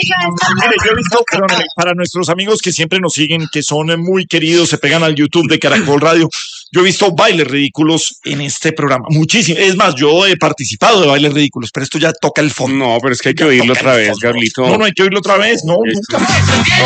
Mire, yo he visto, perdóname, para nuestros amigos que siempre nos siguen, que son muy queridos, se pegan al YouTube de Caracol Radio, yo he visto bailes ridículos en este programa, muchísimo. Es más, yo he participado de bailes ridículos, pero esto ya toca el fondo. No, pero es que hay que oírlo otra vez, Gablito. No, hay que oírlo otra vez, no, nunca más.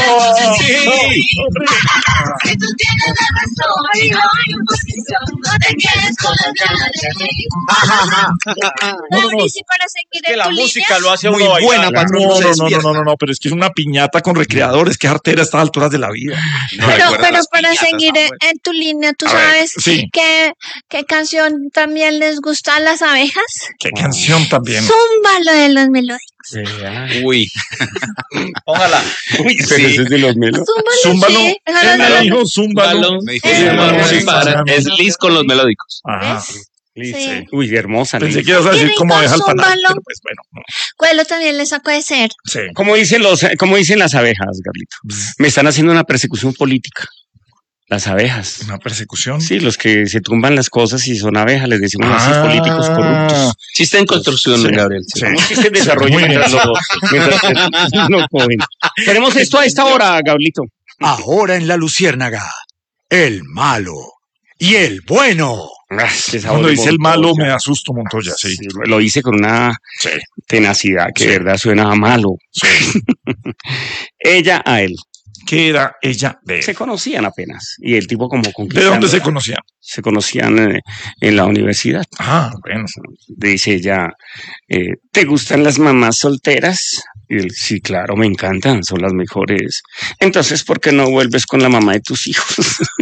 David, y para seguir Que en la tu música línea, lo hace a Muy uno buena bailar. para uno se despierta. No, pero es que es una piñata con recreadores, que artera a estas alturas de la vida. pero para seguir en tu línea, ¿tú A ver, sabes sí. qué canción también les gusta a las abejas? Qué canción también. Zumba, lo de los melódicos. Uy. Póngala. Uy, pero ese es de los melos. Zúmbalo. Sí, Él déjalo me de- dijo zúmbalo. Me Sí, dijiste, no, sí, sí, para- sí. Es Liz con los melódicos. Ajá. Sí. Uy, hermosa. Pensé Liz. que ibas a decir Qué cómo rico, deja el panal, zúmbalo. pero pues bueno. No. Cuelo también le sacó de ser. Sí. ¿Cómo dicen las abejas, Gablito? Me están haciendo una persecución política. Las abejas. Una persecución. Sí, los que se tumban las cosas y son abejas, les decimos así, políticos corruptos. Chiste en construcción, Sí. Gabriel. Sí. Un chiste de desarrollo Muy bien. mientras lo cogen. Tenemos esto a esta hora, Gablito. Ahora en La Luciérnaga, el malo y el bueno. Cuando dice el malo me asusto, Montoya, sí. Sí, lo hice con una Sí. tenacidad que de Sí. verdad suena a malo. Sí. Ella a él. ¿Qué era ella de Se él? conocían apenas. Y el tipo como ¿De conquistando. dónde se conocían? Se conocían en la universidad. Ah, bueno. Dice ella, ¿te gustan las mamás solteras? Y él, sí, claro, me encantan, son las mejores. Entonces, ¿por qué no vuelves con la mamá de tus hijos?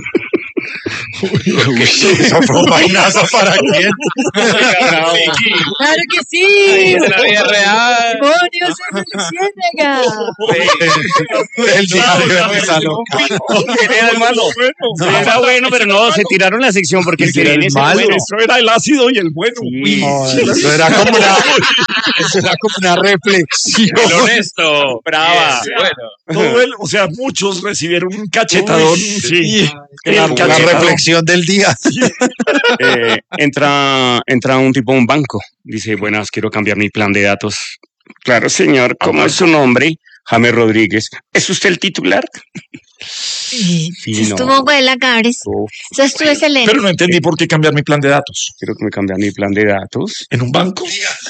Eso fue un vainazo para quién. ¡Claro que sí! Es la vida real. ¡Demonios en la luciérnaga! El diario de esa loca. Era el malo. Era bueno, pero no, se tiraron la sección porque el Ese era Sirene el es el malo. bueno. Eso era el ácido y el bueno. Sí. Eso era como una reflexión. El honesto. Brava. Todo o sea, muchos recibieron un cachetadón. Sí. La El cachetadón. reflexión del día. Entra un tipo a un banco. Dice, buenas, quiero cambiar mi plan de datos. Claro, señor, ¿cómo es su nombre? James Rodríguez. ¿Es usted el titular? Sí, Sí, se no. estuvo buena, Cabres. Uf, Eso estuvo excelente. Pero no entendí por qué cambiar mi plan de datos. quiero que me cambie mi plan de datos. ¿En un banco?